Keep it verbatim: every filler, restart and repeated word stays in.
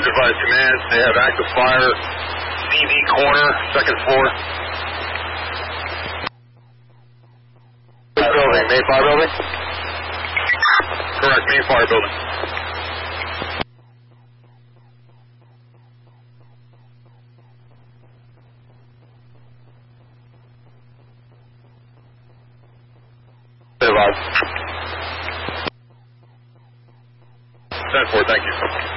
advise command. They have active fire. C V corner, second floor. Building, main fire building? Correct, main fire building. ten four, thank you.